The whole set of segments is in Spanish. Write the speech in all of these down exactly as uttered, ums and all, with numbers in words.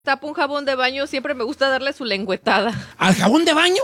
tapo un jabón de baño, siempre me gusta darle su lengüetada. ¿Al jabón de baño?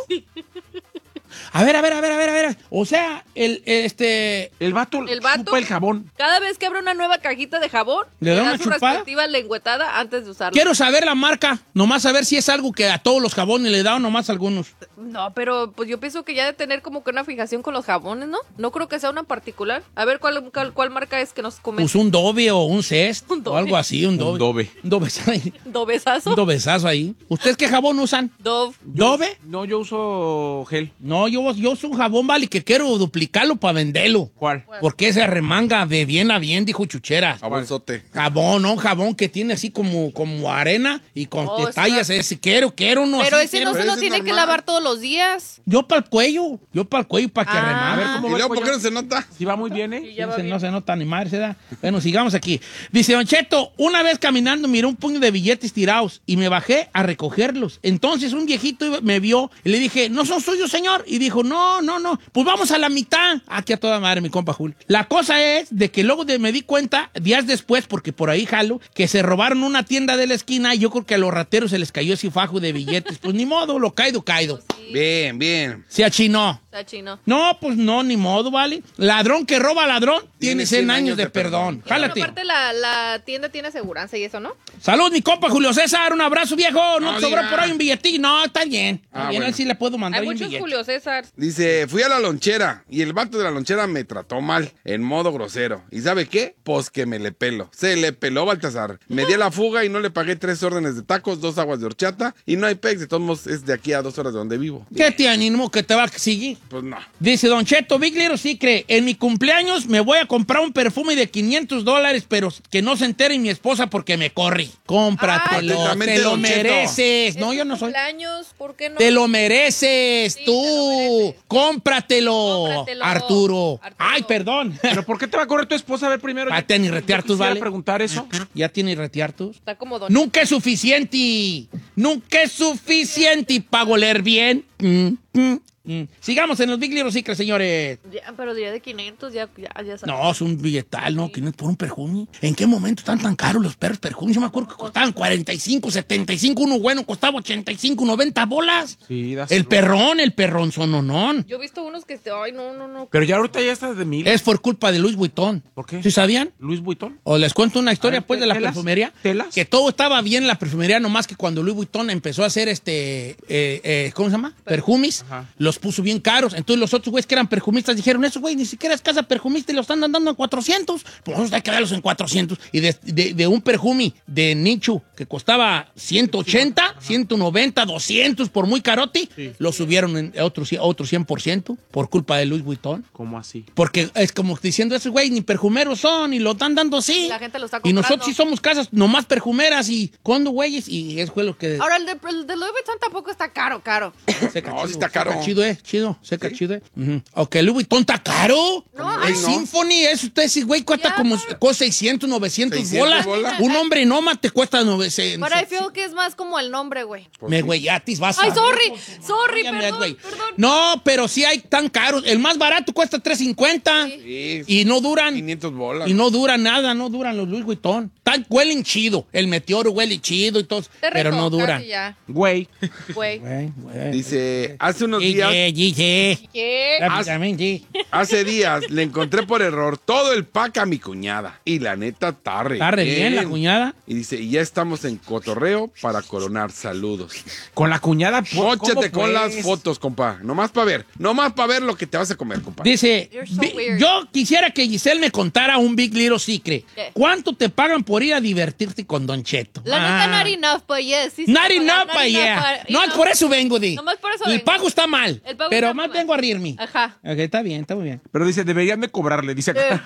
A ver, a ver, a ver, a ver, a ver. O sea, el, este... El vato, el vato chupa el jabón. Cada vez que abre una nueva cajita de jabón, ¿le da una su chupada? respectiva lengüetada antes de usarlo. Quiero saber la marca, nomás saber si es algo que a todos los jabones le da o nomás a algunos. No, pero pues yo pienso que ya de tener como que una fijación con los jabones, ¿no? No creo que sea una en particular. A ver, ¿cuál, cuál, cuál marca es que nos comenta? Pues un Dove o un Zest Un Dove. o algo así, un Dove. Un Dove. Un Dovezazo ahí. ¿Dovezazo? Un Dovezazo ahí. ¿Ustedes qué jabón usan? Dove. ¿Dove? No, yo uso gel. No, yo, yo uso un jabón, vale, que quiero duplicarlo para venderlo. ¿Cuál? Porque se remanga de bien a bien, dijo Chucheras. Jabonzote. Jabón, no, un jabón que tiene así como, como arena y con Oh, detalles. sí. Ese, quiero, quiero uno Pero así, ese quiero. no se Pero lo ese tiene es que normal. lavar todos los días. Yo para el cuello, yo para el cuello, para que Ah. remanga. A ver, ¿cómo ¿Y va el luego por qué cuello? no se nota? Sí va muy bien, ¿eh? Sí, ya va Se- bien. no se nota ni madre, se da. Bueno, sigamos aquí. Dice, Don Cheto, una vez caminando miré un puño de billetes tirados y me bajé a recogerlos. Entonces un viejito iba- me vio y le dije, ¿no son suyos, señor? Y dijo, no, no, no, pues vamos a la mitad. Aquí a toda madre, mi compa Julio. La cosa es de que luego de, me di cuenta, días después, porque por ahí jalo, que se robaron una tienda de la esquina y yo creo que a los rateros se les cayó ese fajo de billetes. Pues ni modo, lo caído, caído. Bien, bien. Se achinó. Está chino. No, pues no, ni modo, ¿vale? Ladrón que roba a ladrón tiene Tiene cien cien años de perdón. Y bueno, Jálate. aparte la, la tienda tiene aseguranza y eso, ¿no? Salud, mi compa Julio César, un abrazo, viejo. No, No te sobró diga. por ahí un billetín. No, está bien. Está Ah, bien, bueno. él sí le puedo mandar Hay ahí un muchos billete. Julio César. Dice, fui a la lonchera y el vato de la lonchera me trató mal, en modo grosero. ¿Y sabe qué? Pues que me le pelo. Se le peló Baltasar. Me di a la fuga y no le pagué tres órdenes de tacos, dos aguas de horchata y no hay pex. De todos modos, es de aquí a dos horas de donde vivo. ¿Qué te animo que te va a seguir? Pues no. Dice Don Cheto, Big Little Secret, en mi cumpleaños me voy a comprar un perfume de quinientos dólares, pero que no se entere mi esposa porque me corre. Cómpratelo, Ay, te atentamente, lo Don Cheto. mereces. No, Es yo tu no soy. cumpleaños, ¿por qué no? Te lo mereces, Sí, tú. te lo mereces. Cómpratelo, Cómpratelo, Arturo. Arturo. Ay, perdón. ¿Pero por qué te va a correr tu esposa? A ver, primero. Ah, te ni retear Yo tus, quisiera ¿vale? preguntar eso. ¿Ya tiene retear tus? Está como Don Nunca es suficiente. Nunca es suficiente para oler bien. Mm, mm, mm. Sigamos en los Big Little Secrets, señores. Ya, pero diría de quinientos, ya, ya, ya sabes. No, es un billetal, ¿no? quinientos por un perfume. ¿En qué momento están tan caros los perros perfumes? Yo me acuerdo que costaban cuarenta y cinco, setenta y cinco. Uno bueno costaba ochenta y cinco, noventa bolas. Sí, das- El perrón, el perrón sononón. Yo he visto unos que, ay, no, no, no. Pero ya ahorita ya estás de mil. Es por culpa de Luis Vuitton. ¿Por qué? ¿Sí sabían? Luis Vuitton. O les cuento una historia, A ver, pues, de la ¿telas? perfumería. ¿Telas? Que todo estaba bien en la perfumería, nomás que cuando Louis Vuitton empezó a hacer este, eh, eh, ¿cómo se llama? Perfumes, Ajá. los puso bien caros. Entonces los otros güeyes que eran perfumistas dijeron, eso güey, ni siquiera es casa perfumista y lo están dando en cuatrocientos. Pues nosotros hay que darlos en cuatrocientos. Y de, de- de un perfume de nicho que costaba ciento ochenta, ciento noventa, doscientos por muy carote, lo subieron en otro, cien- otro cien por ciento por culpa de Louis Vuitton. ¿Cómo así? Porque es como diciendo, esos güey ni perfumeros son y lo están dando así. La gente lo está Y comprando. nosotros sí somos casas nomás perfumeras y condo güeyes y eso fue lo que... Ahora, el de, el de Louis Vuitton tampoco está caro, caro. Seca No, sí chido, está caro. seca chido, eh, chido, seca chido, eh. Ujú. Ok, Louis Vuitton está caro. No, el ay, no. Symphony, eso usted sí, güey, cuesta Ya, como pero- cuesta seiscientos, novecientos seiscientos bolas. bolas. Un hombre noma te cuesta novecientos. Pero I feel que es más como el nombre, güey. Me güeyatis, vas a Ay, ver. sorry, sorry, Óyame, perdón, güey. perdón. No, pero sí hay tan caros. El más barato cuesta tres cincuenta Sí, y no duran. quinientos bolas. Y no dura nada, no duran los Louis Vuitton. Tan, huelen chido. El Meteoro huele chido y todo. Te Pero no rico, duran. casi ya, Güey. güey. Güey, güey. Dice, hace unos Sí, días, sí, sí, sí. ¿Qué? Rápidamente. hace días, le encontré por error todo el pack a mi cuñada. Y la neta, está re Está re bien la cuñada. Y dice, y ya estamos en cotorreo para coronar. Saludos. Con la cuñada. ¿cómo Móchate con pues? las fotos, compa. Nomás para ver. Nomás para ver lo que te vas a comer, compa. Dice, You're so vi- weird. yo quisiera que Giselle me contara un Big Little Secret. ¿Qué? ¿Cuánto te pagan por ir a divertirte con Don Cheto? La neta, Ah. not enough, but yes. Sí, sí, Not sí, enough, not pa' enough, yeah. but, No, you know. por eso vengo, di. Nomás por eso El vengo. pago está mal, El pago pero está más mal. vengo a rirme. Ajá. Ok, está bien, está muy bien. Pero dice, deberían de cobrarle, dice acá.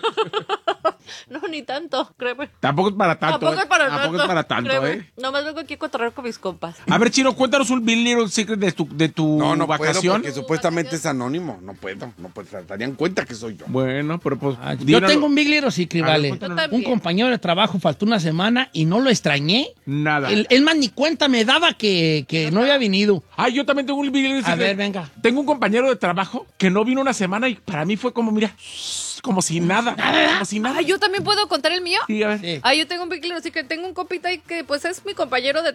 No, ni tanto, créeme. Tampoco es para tanto. Tampoco ¿eh? es para Tampoco tanto. es para tanto, créeme. ¿eh? Nomás vengo aquí a cotorrear con mis compas. A ver, Chino, cuéntanos un Big Little Secret de tu, de tu No, no puedo vacación. porque supuestamente es anónimo. No puedo, no puedo. Se darían cuenta que soy yo. Bueno, pero pues. Ah, di yo una- tengo un Big Little Secret, A ver, vale. cuéntanos. Yo Un también. compañero de trabajo faltó una semana y no lo extrañé. Nada. Él, él más ni cuenta me daba que, que no había venido. Ah, yo también tengo un Big Little A Secret. ver, venga. Tengo un compañero de trabajo que no vino una semana y para mí fue como, mira, como si nada. Como si nada. Ay, yo yo también puedo contar el mío. Sí, a ver. Sí. Ah, yo tengo un Big Little Secret. Tengo un compita ahí que pues es mi compañero de